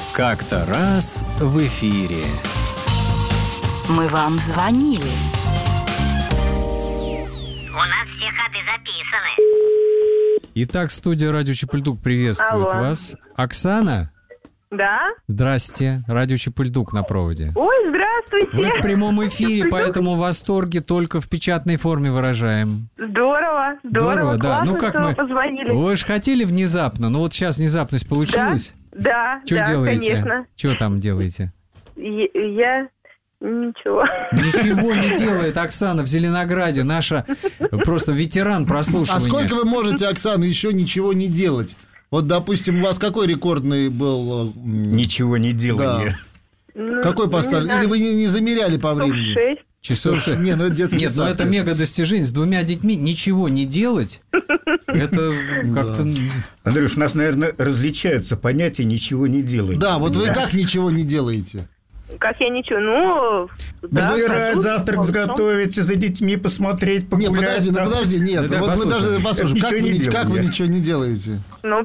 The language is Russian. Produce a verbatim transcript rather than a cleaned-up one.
Как-то раз в эфире. Мы вам звонили. У нас все ходы записаны. Итак, студия «Радио Чапульдук» приветствует Алло. вас. Оксана? Да? Здрасте. «Радио Чапульдук» на проводе. Ой, здравствуйте. Вы в прямом эфире, поэтому восторги только в печатной форме выражаем. Здорово, здорово, да. классно, Ну как что мы... вы позвонили. Вы же хотели внезапно, но вот сейчас внезапность получилась. Да, Что да, делаете? конечно. Что там делаете? Е- Я... Ничего. Ничего не делает Оксана в Зеленограде, наша просто ветеран А прослушивания. сколько вы можете, Оксана, еще ничего не делать? Вот, допустим, у вас какой рекордный был? Ничего не делание. Ну, Какой поставили? Или вы не, не замеряли по времени? шесть. Часов шесть. Не, ну это детский Нет, ну сад, это мега достижение. С двумя детьми ничего не делать, это как-то... Андрюш, у нас, наверное, различаются понятия «ничего не делать». Да, вот вы как ничего не делаете? Как я ничего, ну... да, Стирать, хожу, завтрак ползу. сготовить, за детьми посмотреть, Нет, погулять. подожди, ну там. подожди, нет. Да, Вот мы послушай. даже послушаем, Это как ничего вы, не ни- как вы делание. ничего не делаете? Ну,